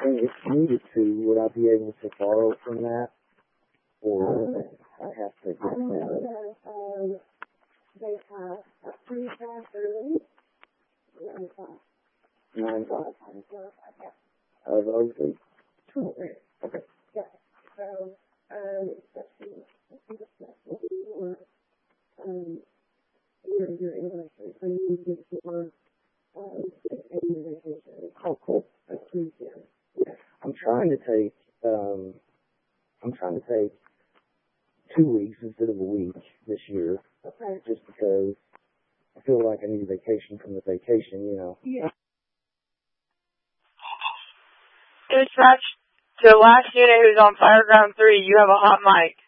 And if needed to, would I be able to borrow from that? Or I have to get that? They have a free class early. 9 o'clock. 9 o'clock. Yeah. Of overseas? Okay. Okay. Yeah. So, let's see. Your English is when you get your vacation. Oh, cool. That's 3 p.m. Yeah. I'm trying to take 2 weeks instead of a week this year. Okay. Just because I feel like I need a vacation from the vacation, you know. Yeah. Dispatch to the last unit who's on Fireground 3, you have a hot mic.